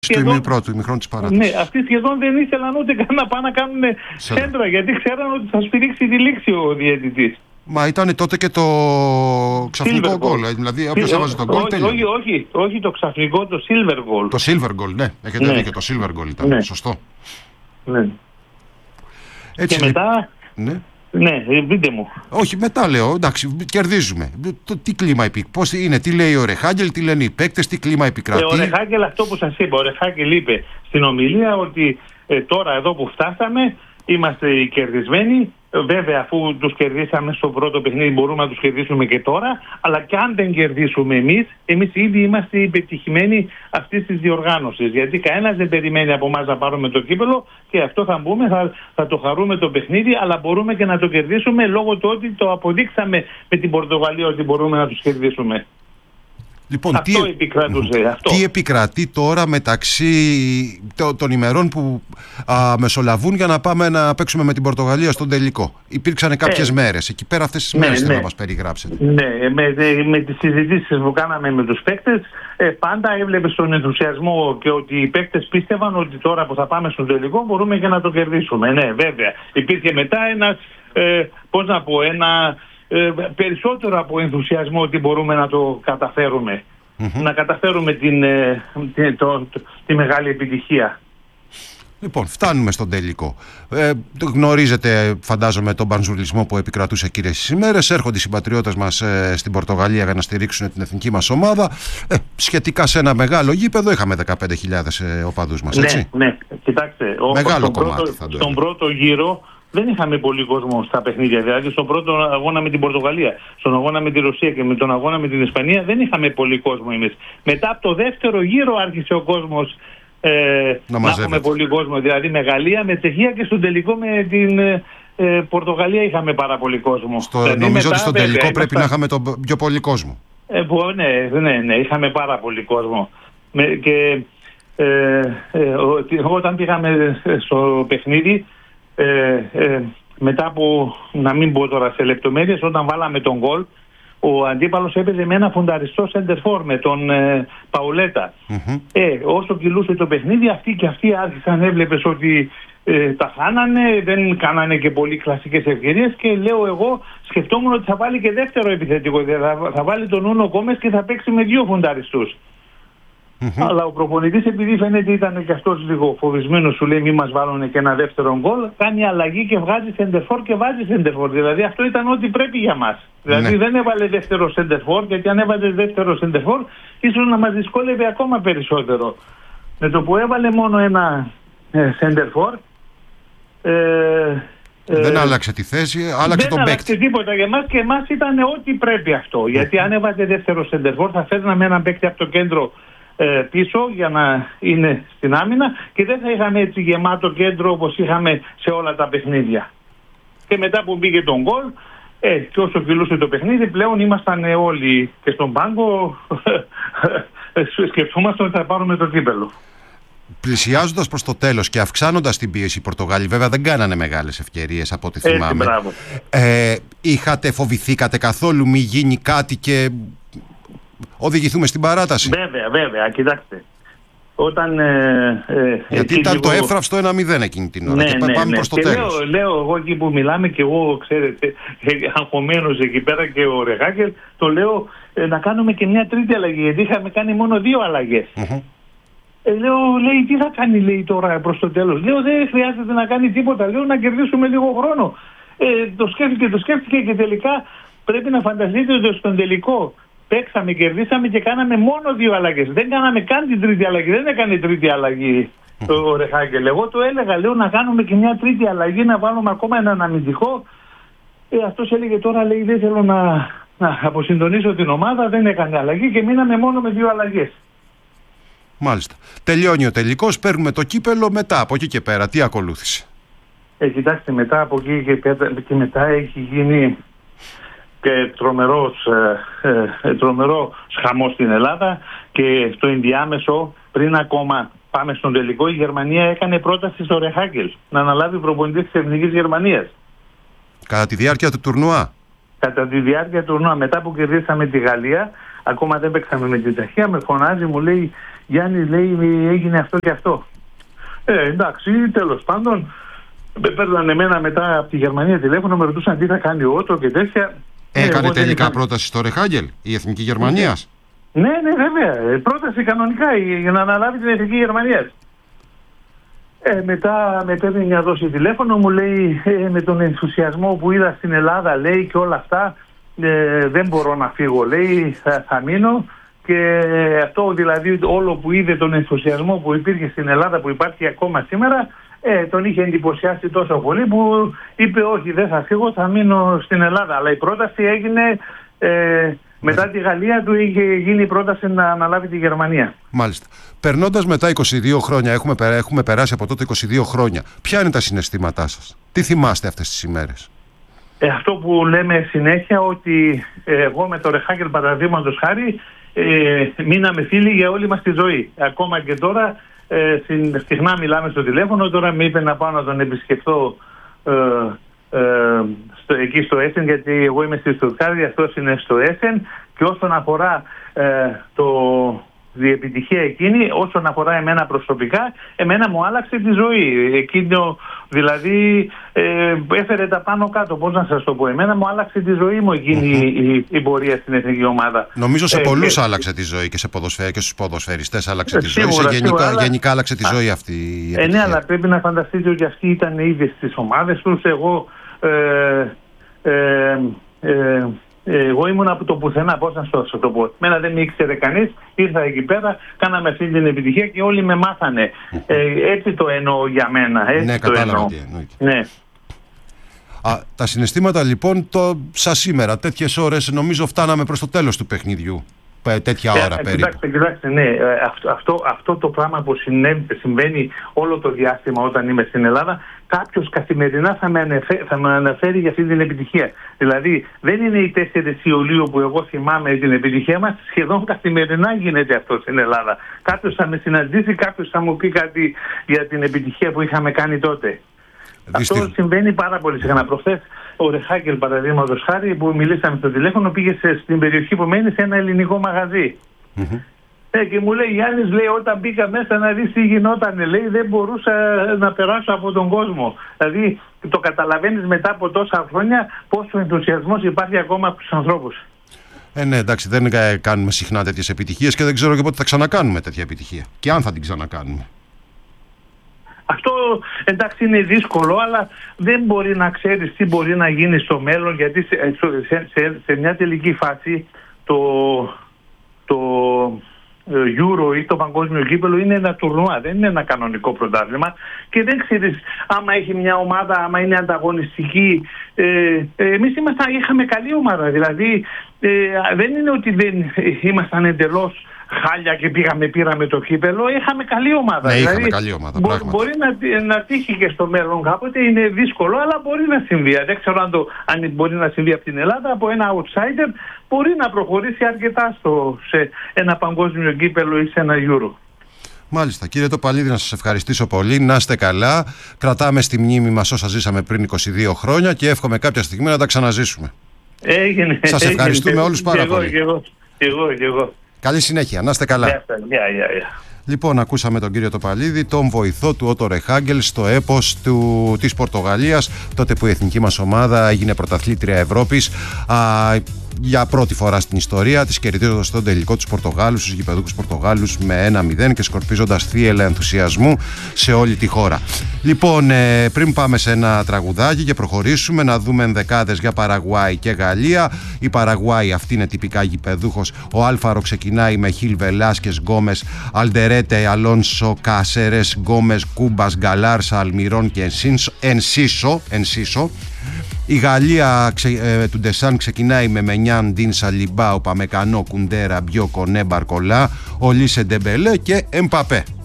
Στο ημιχρόνο της παράτασης. Ναι, αυτοί σχεδόν δεν ήθελαν ούτε καν να πάνε να κάνουν σέντρα, γιατί ξέραν ότι θα σφυρίξει τη λήξη ο διαιτητής. Μα ήταν τότε και το ξαφνικό γκολ. Δηλαδή, όποιος έβαζε τον γκολ, τέλειωνε. Όχι το ξαφνικό, το silver goal. Το silver goal, ναι. Έχετε δίκιο, το silver goal ήταν. Ναι. Σωστό. Ναι. Έτσι, και μετά. Ναι, πείτε μου. Όχι, μετά λέω, εντάξει, κερδίζουμε. Τι κλίμα υπήρχε, πώς είναι, τι λέει ο Ρεχάγκελ, τι λένε οι παίκτες, τι κλίμα επικρατεί. Ο Ρεχάγκελ, αυτό που σας είπα, ο Ρεχάγκελ είπε στην ομιλία ότι τώρα εδώ που φτάσαμε είμαστε οι κερδισμένοι. Βέβαια, αφού τους κερδίσαμε στο πρώτο παιχνίδι, μπορούμε να τους κερδίσουμε και τώρα. Αλλά και αν δεν κερδίσουμε εμείς ήδη είμαστε οι πετυχημένοι αυτής της διοργάνωσης. Γιατί κανένας δεν περιμένει από εμάς να πάρουμε το κύπελλο και αυτό θα μπούμε, θα το χαρούμε το παιχνίδι. Αλλά μπορούμε και να το κερδίσουμε λόγω του ότι το αποδείξαμε με την Πορτογαλία ότι μπορούμε να τους κερδίσουμε. Λοιπόν, αυτό επικρατούσε. Τι επικρατεί τώρα μεταξύ των ημερών που μεσολαβούν για να πάμε να παίξουμε με την Πορτογαλία στον τελικό? Υπήρξαν κάποιες μέρες εκεί πέρα, αυτές τις μέρες θέλω να μας περιγράψετε. Ναι, με τις συζητήσεις που κάναμε με τους παίκτες, πάντα έβλεπες τον ενθουσιασμό και ότι οι παίκτες πίστευαν ότι τώρα που θα πάμε στον τελικό μπορούμε και να το κερδίσουμε. Ναι, βέβαια. Υπήρχε μετά ένας, περισσότερο από ενθουσιασμό ότι μπορούμε να το καταφέρουμε. Να καταφέρουμε τη μεγάλη επιτυχία. Λοιπόν, φτάνουμε στον τελικό. Γνωρίζετε, φαντάζομαι, τον μπανζουλισμό που επικρατούσε εκείνες τις ημέρες. Έρχονται οι συμπατριώτες μας στην Πορτογαλία για να στηρίξουν την εθνική μας ομάδα. Σχετικά σε ένα μεγάλο γήπεδο, είχαμε 15.000 οπαδούς μας, έτσι. Ναι, κοιτάξτε. Στον πρώτο γύρο δεν είχαμε πολύ κόσμο στα παιχνίδια. Δηλαδή, στον πρώτο αγώνα με την Πορτογαλία, στον αγώνα με τη Ρωσία και με τον αγώνα με την Ισπανία δεν είχαμε πολύ κόσμο εμείς. Μετά από το δεύτερο γύρο άρχισε ο κόσμος να έχουμε πολύ κόσμο. Δηλαδή με Γαλλία, με Τσεχία και στον τελικό με την Πορτογαλία είχαμε πάρα πολύ κόσμο. Νομίζω ότι στον τελικό πρέπει να είχαμε τον πιο πολύ κόσμο. Ναι, είχαμε πάρα πολύ κόσμο. Και όταν πήγαμε στο παιχνίδι, μετά από, να μην πω τώρα σε λεπτομέρειες, όταν βάλαμε τον γκολ, ο αντίπαλος έπαιζε με ένα φουνταριστό σεντερφόρ, με τον Παουλέτα. Όσο κυλούσε το παιχνίδι, αυτοί άρχισαν, έβλεπες ότι τα χάνανε, δεν κάνανε και πολύ κλασικές ευκαιρίες και λέω εγώ, σκεφτόμουν ότι θα βάλει και δεύτερο επιθετικό, θα βάλει τον Νούνο Γκόμες και θα παίξει με δύο φουνταριστούς. Αλλά ο προπονητής, επειδή φαίνεται ήταν και αυτός λίγο φοβισμένος, σου λέει μη μας βάλουν και ένα δεύτερο γκολ, κάνει αλλαγή και βγάζει σεντερφόρ και βάζει σεντερφόρ. Δηλαδή αυτό ήταν ό,τι πρέπει για μας. Δηλαδή δεν έβαλε δεύτερο σεντερφόρ, γιατί αν έβαλε δεύτερο σεντερφόρ ίσως να μας δυσκόλευε ακόμα περισσότερο. Με το που έβαλε μόνο ένα σεντερφόρ, δεν άλλαξε τη θέση, άλλαξε τον παίκτη. Δεν άλλαξε τίποτα για εμάς και εμάς ήταν ό,τι πρέπει αυτό. Γιατί αν έβαζε δεύτερο σεντερφόρ θα φέρναμε έναν παίκτη από το κέντρο πίσω για να είναι στην άμυνα και δεν θα είχαμε έτσι γεμάτο κέντρο όπως είχαμε σε όλα τα παιχνίδια. Και μετά που μπήκε τον γκολ και όσο κυλούσε το παιχνίδι, πλέον ήμασταν όλοι και στον πάγκο σκεφτόμαστε ότι θα πάρουμε το κύπελλο. Πλησιάζοντας προς το τέλος και αυξάνοντας την πίεση, οι Πορτογάλοι βέβαια δεν κάνανε μεγάλες ευκαιρίες από ό,τι θυμάμαι. Φοβηθήκατε καθόλου μη γίνει κάτι και οδηγηθούμε στην παράταση? Βέβαια, κοιτάξτε. Γιατί ήταν το εύθραυστο 1-0 εκείνη την ώρα και πάμε προς το τέλος. Λέω εγώ εκεί που μιλάμε και εγώ, ξέρετε, αγχωμένος εκεί πέρα και ο Ρεχάγκελ, το λέω να κάνουμε και μια τρίτη αλλαγή, γιατί είχαμε κάνει μόνο 2 αλλαγές. Λέει, τι θα κάνει, λέει, τώρα προς το τέλος? Λέω, δεν χρειάζεται να κάνει τίποτα, λέω, να κερδίσουμε λίγο χρόνο. Το σκέφτηκε και τελικά πρέπει να φανταστείτε ότι στον τελικό παίξαμε, κερδίσαμε και κάναμε μόνο 2 αλλαγές. Δεν κάναμε καν την τρίτη αλλαγή. Δεν έκανε τρίτη αλλαγή ο Ρεχάγκελ. Εγώ το έλεγα, λέω, να κάνουμε και μια τρίτη αλλαγή, να βάλουμε ακόμα έναν αμυντικό. Αυτός έλεγε τώρα, λέει, δεν θέλω να αποσυντονίσω την ομάδα. Δεν έκανε αλλαγή και μείναμε μόνο με 2 αλλαγές. Μάλιστα. Τελειώνει ο τελικός, παίρνουμε το κύπελλο. Μετά από εκεί και πέρα, τι ακολούθησε? Κοιτάξτε, μετά από εκεί και μετά έχει γίνει και τρομερό χαμός στην Ελλάδα και στο ενδιάμεσο, πριν ακόμα πάμε στον τελικό, η Γερμανία έκανε πρόταση στο Ρεχάγκελ να αναλάβει προπονητή της Εθνικής Γερμανίας. Κατά τη διάρκεια του τουρνουά? Κατά τη διάρκεια του τουρνουά, μετά που κερδίσαμε τη Γαλλία, ακόμα δεν παίξαμε με την Τσεχία, με φωνάζει, μου λέει Γιάννη, λέει, έγινε αυτό και αυτό. Εντάξει, τέλος πάντων. Παίρνανε εμένα μετά από τη Γερμανία τηλέφωνο, με ρωτούσαν τι θα κάνει ο Ότο και τέτοια. Έκανε τελικά πρόταση στο Ρεχάγκελ η Εθνική Γερμανίας? Ναι, βέβαια. Πρόταση κανονικά για να αναλάβει την Εθνική Γερμανίας. Μετά με παίρνει μια δόση τηλέφωνο, μου λέει με τον ενθουσιασμό που είδα στην Ελλάδα, λέει, και όλα αυτά, δεν μπορώ να φύγω, λέει, θα μείνω. Και αυτό δηλαδή όλο που είδε, τον ενθουσιασμό που υπήρχε στην Ελλάδα, που υπάρχει ακόμα σήμερα, τον είχε εντυπωσιάσει τόσο πολύ που είπε όχι, δεν θα φύγω, θα μείνω στην Ελλάδα. Αλλά η πρόταση έγινε μετά τη Γαλλία, του είχε γίνει η πρόταση να αναλάβει τη Γερμανία. Μάλιστα. Περνώντας μετά 22 χρόνια, έχουμε περάσει από τότε 22 χρόνια, ποια είναι τα συναισθήματά σας? Τι θυμάστε αυτές τις ημέρες? Αυτό που λέμε συνέχεια, ότι εγώ με το Ρεχάγκελ, παραδείγματος χάρη, μείναμε φίλοι για όλη μας τη ζωή. Ακόμα και τώρα συχνά μιλάμε στο τηλέφωνο. Τώρα με είπε να πάω να τον επισκεφθώ εκεί στο Έσεν, γιατί εγώ είμαι στη Στουτγκάρδη, αυτός είναι στο Έσεν. Και όσον αφορά η επιτυχία εκείνη, όσον αφορά εμένα προσωπικά, εμένα μου άλλαξε τη ζωή. Εκείνο δηλαδή έφερε τα πάνω κάτω, πώς να σας το πω. Εμένα μου άλλαξε τη ζωή μου εκείνη η πορεία στην εθνική ομάδα. Νομίζω σε πολλούς άλλαξε τη ζωή, και στους ποδοσφαιριστές άλλαξε τη ζωή. Γενικά άλλαξε τη ζωή αυτή η επιτυχία. Ναι, αλλά πρέπει να φανταστείτε ότι αυτοί ήταν ήδη στις ομάδες τους. Εγώ ήμουν από το πουθενά, πώς να σας το πω. Μένα δεν με ήξερε κανείς, ήρθα εκεί πέρα, κάναμε αυτή την επιτυχία και όλοι με μάθανε. Έτσι το εννοώ για μένα. Έτσι ναι, κατάλαβα τι εννοείται. Ναι. Τα συναισθήματα λοιπόν, σαν σήμερα, τέτοιες ώρες, νομίζω φτάναμε προς το τέλος του παιχνιδιού. Τέτοια ώρα περίπου. Κοιτάξτε, ναι, αυτό το πράγμα που συμβαίνει όλο το διάστημα όταν είμαι στην Ελλάδα, κάποιος καθημερινά θα με αναφέρει για αυτή την επιτυχία. Δηλαδή δεν είναι οι 4 Ιουλίου που εγώ θυμάμαι την επιτυχία μας, σχεδόν καθημερινά γίνεται αυτό στην Ελλάδα. Κάποιος θα με συναντήσει, κάποιος θα μου πει κάτι για την επιτυχία που είχαμε κάνει τότε. Αυτό συμβαίνει πάρα πολύ συχνά. Προχθές ο Ρεχάγκελ, παραδείγματος χάρη, που μιλήσαμε στο τηλέφωνο, πήγε στην περιοχή που μένει σε ένα ελληνικό μαγαζί. Και μου λέει, Γιάννης, λέει, όταν μπήκα μέσα να δεις τι γινόταν, λέει, δεν μπορούσα να περάσω από τον κόσμο. Δηλαδή το καταλαβαίνεις μετά από τόσα χρόνια πόσο ενθουσιασμός υπάρχει ακόμα από τους ανθρώπους. Ναι, εντάξει, δεν κάνουμε συχνά τέτοιες επιτυχίες και δεν ξέρω και πότε θα ξανακάνουμε τέτοια επιτυχία. Και αν θα την ξανακάνουμε. Αυτό εντάξει είναι δύσκολο, αλλά δεν μπορεί να ξέρεις τι μπορεί να γίνει στο μέλλον, γιατί σε μια τελική φάση το Euro ή το παγκόσμιο κύπελλο είναι ένα τουρνουά, δεν είναι ένα κανονικό πρωτάθλημα και δεν ξέρεις άμα έχει μια ομάδα, άμα είναι ανταγωνιστική. Εμείς είχαμε καλή ομάδα, δηλαδή δεν είναι ότι δεν ήμασταν εντελώς χάλια και πήραμε το κύπελλο, είχαμε καλή ομάδα. Ναι, δηλαδή, είχαμε καλή ομάδα, μπορεί να τύχει και στο μέλλον κάποτε, είναι δύσκολο, αλλά μπορεί να συμβεί. Δεν ξέρω αν μπορεί να συμβεί από την Ελλάδα, από ένα outsider μπορεί να προχωρήσει αρκετά σε ένα παγκόσμιο κύπελλο ή σε ένα Euro. Μάλιστα. Κύριε Τοπαλίδη, να σας ευχαριστήσω πολύ. Να είστε καλά. Κρατάμε στη μνήμη μας όσα ζήσαμε πριν 22 χρόνια και εύχομαι κάποια στιγμή να τα ξαναζήσουμε. Έγινε. Σας ευχαριστούμε όλους πάρα πολύ. Και εγώ. Καλή συνέχεια. Να είστε καλά. Λοιπόν, ακούσαμε τον κύριο Τοπαλίδη, τον βοηθό του Ότο Ρεχάγκελ στο έπος της Πορτογαλίας, τότε που η εθνική μας ομάδα έγινε πρωταθλήτρια Ευρώπης. Για πρώτη φορά στην ιστορία της, κερδίζοντας τον τελικό τους Πορτογάλους, τους γηπεδούχους Πορτογάλους με 1-0 και σκορπίζοντας θύελλα ενθουσιασμού σε όλη τη χώρα. Λοιπόν, πριν πάμε σε ένα τραγουδάκι και προχωρήσουμε, να δούμε ενδεκάδες για Παραγουάη και Γαλλία. Η Παραγουάη αυτή είναι τυπικά γηπεδούχος. Ο Άλφαρο ξεκινάει με Χιλ, Βελάσκες, Γκόμες, Αλντερέτε, Αλόνσο, Κάσερες, Γκόμες, Κούμπας, Γκαλάρσα, Αλμυρών και Ενσίσο. Η Γαλλία του Ντεσάν ξεκινάει με Μενιάν, Ντίν, Σαλιμπάου, Παμεκανό, Κουντέρα, Μπιό, Κονέ, Μπαρκολά, Ολίσε, Ντεμπελέ και Εμπαπέ.